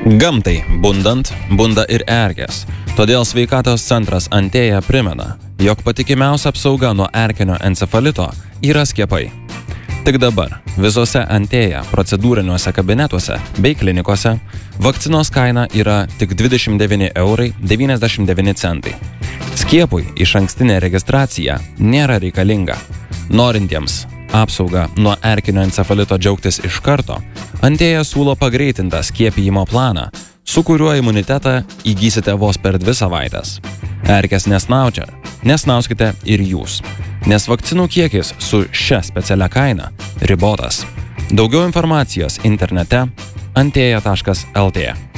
Gamtai bundant, bunda ir erkės. Todėl sveikatos centras Antėja primena, jog patikimiausia apsauga nuo erkinio encefalito yra skiepai. Tik dabar visose Antėja procedūriniuose kabinetuose bei klinikose vakcinos kaina yra tik 29,99 €. Skiepui išankstinė registracija nėra reikalinga. Norintiems apsaugą nuo erkinio encefalito džiaugtis iš karto, Antėja siūlo pagreitintą skiepijimo planą, su kuriuo imunitetą įgysite vos per 2 savaites. Erkės nesnaudžia, nesnauskite ir jūs, nes vakcinų kiekis su šia specialia kaina ribotas. Daugiau informacijos internete antėja.lt.